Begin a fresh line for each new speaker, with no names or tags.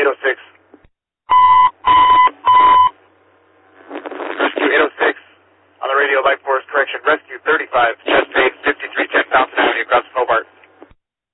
806. Rescue 806 on the radio, life force correction. Rescue 35, chest